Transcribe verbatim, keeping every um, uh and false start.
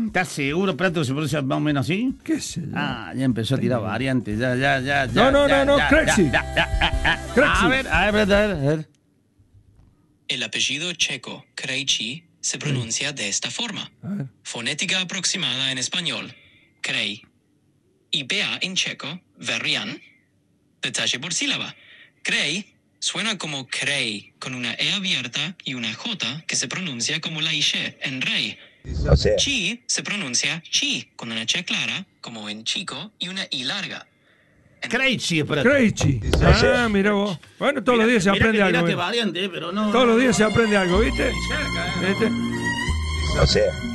¿Estás seguro, Prato, que se pronuncia más o menos así? ¿Qué sé yo? Ah, ya empezó a tirar variantes. Ya, ya, ya, ya. No, no, ya, no, no, ya, Crexi. ya, ya, ya, ya, ya. Crexi. A ver, a ver, a ver, a ver. El apellido checo, Krejci, se pronuncia de esta forma. A ver. Fonética aproximada en español, Krej. Y B A en checo, Verian. Detalle por sílaba. Krej suena como Krej, con una E abierta y una J que se pronuncia como la Ishe en rey. O sea, Chi se pronuncia chi, con una Ch clara, como en chico, y una I larga. Krejci, Prato. Crejci. Ah, mira vos. Bueno, todos los días se Mirá aprende que algo. tiraste ¿eh? variante, pero no. Todos no, los días no, se aprende algo, ¿viste? cerca, ¿eh? ¿Viste? o sea.